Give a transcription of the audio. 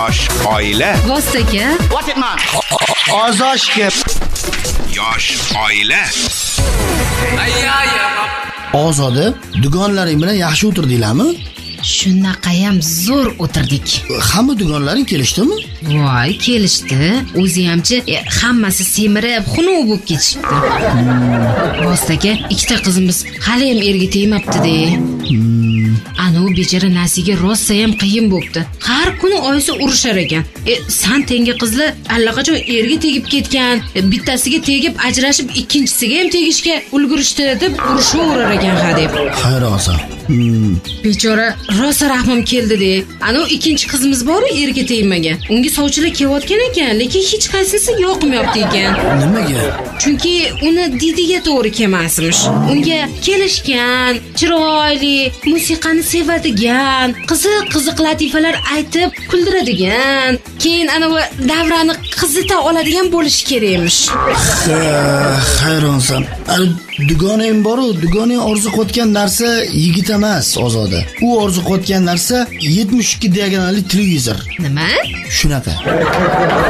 Yosh oila. Vostoka. What it man? Ozoshga. Yosh oila. Ozoda, dugonlaring bilan yaxshi o'tirdinglarmi? Shunaqayam zo'r o'tirdik. Hamma dugonlaring kelishdimi? Voy, kelishdi. O'zi hamchi hammasi semirib, xunuv bo'lib ketishdi. Vostoka, ikkita qizimiz hali ham erga tegmabdi-da. Anu bechara Nasiga rosa ham qiyin bo'pti. Har kuni oyisi urushar ekan. San tengi qizlar allaqachon erga tegib ketgan, bittasiga tegib ajrashib ikkinchisiga ham tegishga ulgurishdi deb urushaverar ekan hadeb. Xayrosa. Bechora rosa rahmim keldi-da. Anu ikkinchi qizimiz bor, erga tegmagan. Unga sovchilar kelayotgan ekan, lekin hech qaysisi yoqmayapti ekan. Nimaga? Chunki uni didiga to'g'ri kelmasmish. Unga kelishgan, chiroyli, musiqani sevadigan, qiziq latifalar aytib kuldiradigan, keyin ana bu davrani qizita oladigan bo'lish kerakmish. Hayronsan. Dugonang bor-ku, dugonang orzu qilgan narsa yigit emas, Ozoda. U orzu qilgan narsa 72 diagonali televizor. Nima? Shunaqa.